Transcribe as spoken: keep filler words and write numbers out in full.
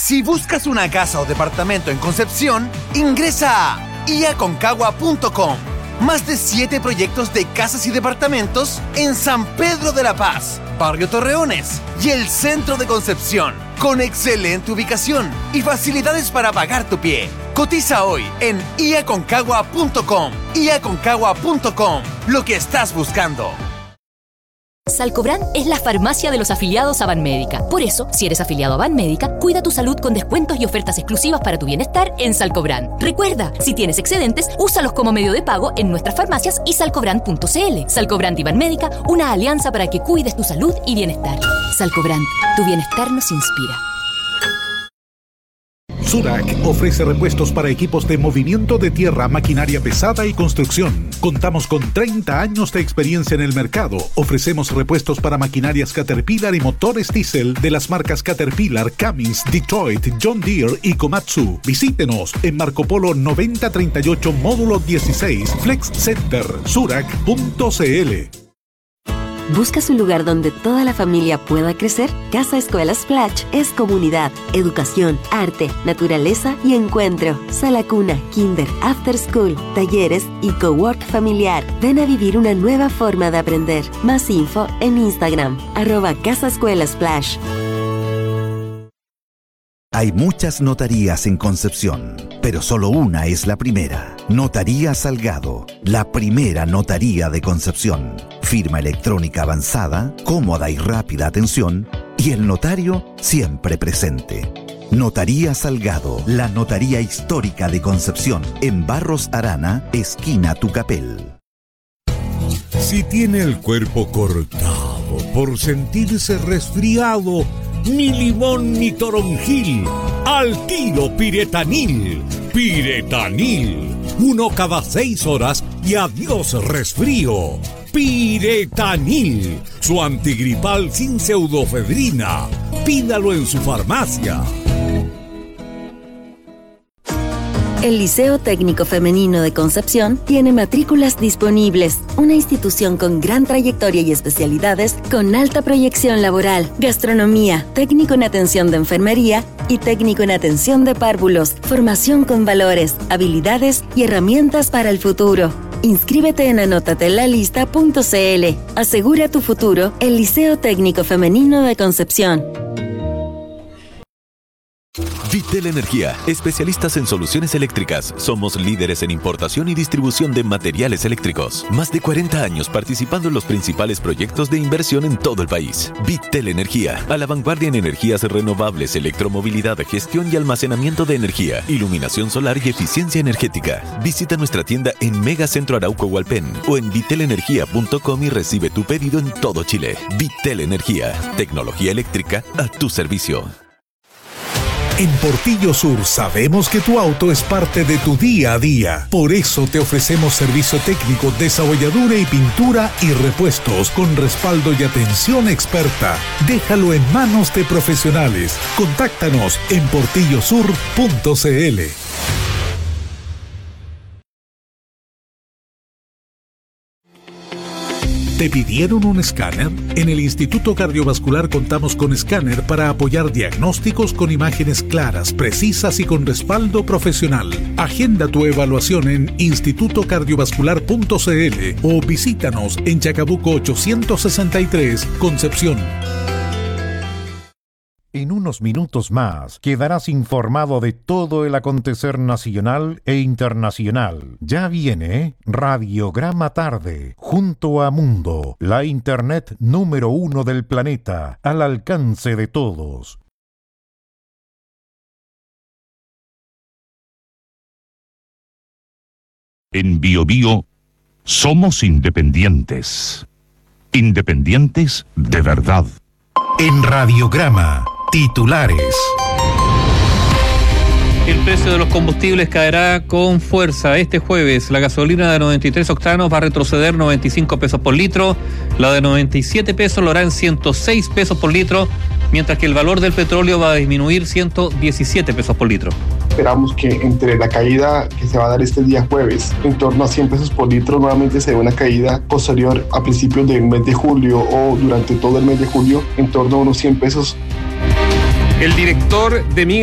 Si buscas una casa o departamento en Concepción, ingresa a i a concagua punto com. Más de siete proyectos de casas y departamentos en San Pedro de la Paz, Barrio Torreones y el centro de Concepción, con excelente ubicación y facilidades para pagar tu pie. Cotiza hoy en i a concagua punto com. i a concagua punto com. Lo que estás buscando. Salcobran es la farmacia de los afiliados a Banmédica. Por eso, si eres afiliado a Banmédica, cuida tu salud con descuentos y ofertas exclusivas para tu bienestar en Salcobran. Recuerda, si tienes excedentes, úsalos como medio de pago en nuestras farmacias y salcobran punto c l. Salcobran y Banmédica, una alianza para que cuides tu salud y bienestar. Salcobran, tu bienestar nos inspira. Surac ofrece repuestos para equipos de movimiento de tierra, maquinaria pesada y construcción. Contamos con treinta años de experiencia en el mercado. Ofrecemos repuestos para maquinarias Caterpillar y motores diésel de las marcas Caterpillar, Cummins, Detroit, John Deere y Komatsu. Visítenos en Marco Polo noventa treinta y ocho, módulo dieciséis, Flex Center, surac punto c l. ¿Buscas un lugar donde toda la familia pueda crecer? Casa Escuela Splash es comunidad, educación, arte, naturaleza y encuentro. Sala cuna, kinder, after school, talleres y cowork familiar. Ven a vivir una nueva forma de aprender. Más info en Instagram, arroba Casa Escuela Splash. Hay muchas notarías en Concepción, pero solo una es la primera. Notaría Salgado, la primera notaría de Concepción. Firma electrónica avanzada, cómoda y rápida atención, y el notario siempre presente. Notaría Salgado, la notaría histórica de Concepción, en Barros Arana, esquina Tucapel. Si tiene el cuerpo cortado por sentirse resfriado, ni limón ni toronjil, al tiro Piretanil. Piretanil, uno cada seis horas y adiós resfrío. Piretanil, su antigripal sin pseudofedrina. Pídalo en su farmacia. El Liceo Técnico Femenino de Concepción tiene matrículas disponibles. Una institución con gran trayectoria y especialidades, con alta proyección laboral, gastronomía, técnico en atención de enfermería y técnico en atención de párvulos, formación con valores, habilidades y herramientas para el futuro. Inscríbete en anotatelalista punto c l. Asegura tu futuro, el Liceo Técnico Femenino de Concepción. Vitel Energía, especialistas en soluciones eléctricas. Somos líderes en importación y distribución de materiales eléctricos. Más de cuarenta años participando en los principales proyectos de inversión en todo el país. Vitel Energía, a la vanguardia en energías renovables, electromovilidad, gestión y almacenamiento de energía, iluminación solar y eficiencia energética. Visita nuestra tienda en Megacentro Arauco Hualpén o en vitel energía punto com y recibe tu pedido en todo Chile. Vitel Energía, tecnología eléctrica a tu servicio. En Portillo Sur sabemos que tu auto es parte de tu día a día. Por eso te ofrecemos servicio técnico, desabolladura y pintura y repuestos con respaldo y atención experta. Déjalo en manos de profesionales. Contáctanos en portillo sur punto c l. ¿Te pidieron un escáner? En el Instituto Cardiovascular contamos con escáner para apoyar diagnósticos con imágenes claras, precisas y con respaldo profesional. Agenda tu evaluación en instituto cardiovascular punto c l o visítanos en Chacabuco ochocientos sesenta y tres, Concepción. En unos minutos más quedarás informado de todo el acontecer nacional e internacional. Ya viene Radiograma Tarde, junto a Mundo, la internet número uno del planeta, al alcance de todos. En Bio Bio somos independientes. Independientes de verdad. En Radiograma, titulares. El precio de los combustibles caerá con fuerza este jueves. La gasolina de noventa y tres octanos va a retroceder noventa y cinco pesos por litro. La de noventa y siete pesos lo hará en ciento seis pesos por litro, mientras que el valor del petróleo va a disminuir ciento diecisiete pesos por litro. Esperamos que entre la caída que se va a dar este día jueves, en torno a cien pesos por litro, nuevamente se dé una caída posterior a principios del mes de julio o durante todo el mes de julio, en torno a unos cien pesos. El director de